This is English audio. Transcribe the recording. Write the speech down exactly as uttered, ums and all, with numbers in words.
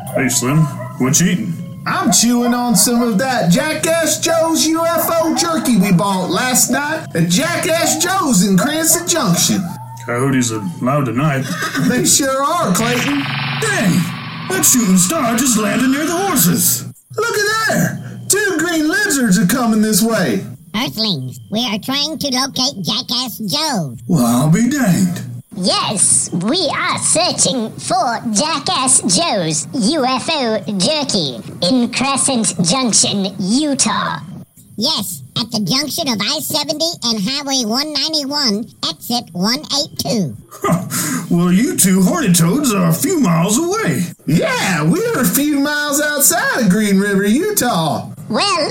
Hey, Slim, what you eating? I'm chewing on some of that Jackass Joe's U F O jerky we bought last night at Jackass Joe's in Cranston Junction. Coyotes are loud tonight. They sure are, Clayton. Dang, that shooting star just landed near the horses. Look at there. Two green lizards are coming this way. Earthlings, we are trying to locate Jackass Joe. Well, I'll be danged. Yes, we are searching for Jackass Joe's U F O jerky in Crescent Junction, Utah. Yes, at the junction of I seventy and Highway one ninety-one, exit one eighty-two. Well, you two horny toads are a few miles away. Yeah, we're a few miles outside of Green River, Utah. Well,